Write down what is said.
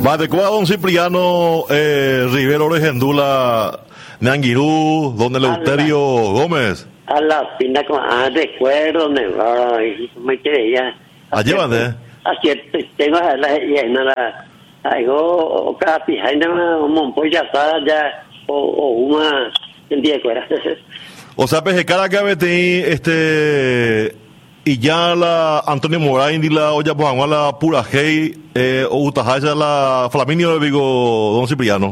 Batecoa, don Cipriano Rivero Regendula Nanguirú, don Eleuterio Gómez. A la pinta con recuerdo, me creía. Llévate. Así tengo a la llena la. Algo casi, hay un pollo asada ya, o una. El día que era. O sea, pues, cada que y ya la Antonio Morain y la olla pues la pura hey o utajaya la Flaminio de Vigo, don Cipriano.